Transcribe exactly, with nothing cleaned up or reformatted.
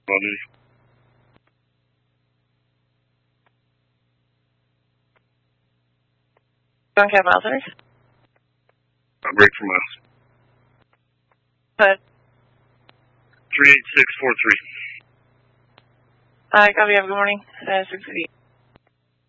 Monday. Don't have others? I'll break for miles. But three eight six four three. I copy. Have a good morning. Uh, six eight.